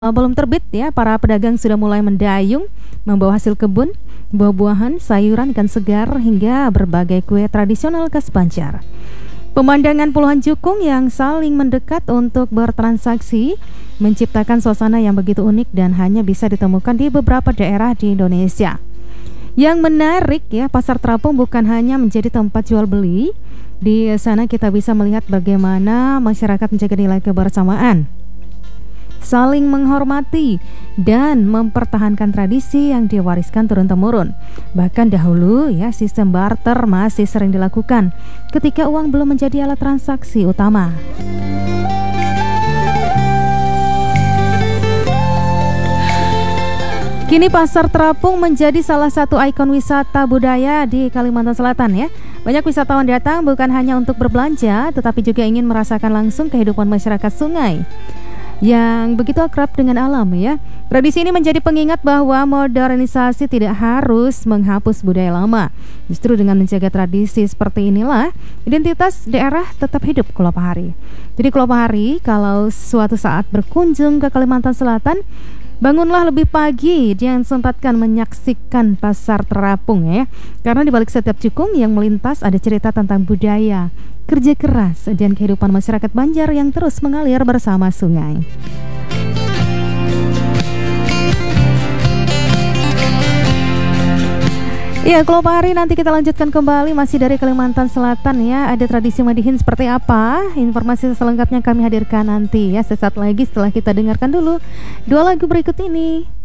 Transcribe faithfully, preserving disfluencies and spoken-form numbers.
Belum terbit ya, para pedagang sudah mulai mendayung, membawa hasil kebun, buah-buahan, sayuran, ikan segar, hingga berbagai kue tradisional khas Banjar. Pemandangan puluhan jukung yang saling mendekat untuk bertransaksi menciptakan suasana yang begitu unik dan hanya bisa ditemukan di beberapa daerah di Indonesia. Yang menarik ya, pasar terapung bukan hanya menjadi tempat jual beli. Di sana kita bisa melihat bagaimana masyarakat menjaga nilai kebersamaan, saling menghormati, dan mempertahankan tradisi yang diwariskan turun-temurun. Bahkan dahulu ya, sistem barter masih sering dilakukan ketika uang belum menjadi alat transaksi utama. Kini pasar terapung menjadi salah satu ikon wisata budaya di Kalimantan Selatan ya. Banyak wisatawan datang bukan hanya untuk berbelanja, tetapi juga ingin merasakan langsung kehidupan masyarakat sungai yang begitu akrab dengan alam ya. Tradisi ini menjadi pengingat bahwa modernisasi tidak harus menghapus budaya lama. Justru dengan menjaga tradisi seperti inilah identitas daerah tetap hidup Kulopahari. Jadi Kulopahari kalau suatu saat berkunjung ke Kalimantan Selatan, bangunlah lebih pagi dan sempatkan menyaksikan pasar terapung ya. Karena di balik setiap jukung yang melintas ada cerita tentang budaya, kerja keras, dan kehidupan masyarakat Banjar yang terus mengalir bersama sungai. Ya, Kulopahari nanti kita lanjutkan kembali masih dari Kalimantan Selatan ya. Ada tradisi Madihin seperti apa? Informasi selengkapnya kami hadirkan nanti ya, sesaat lagi setelah kita dengarkan dulu dua lagu berikut ini.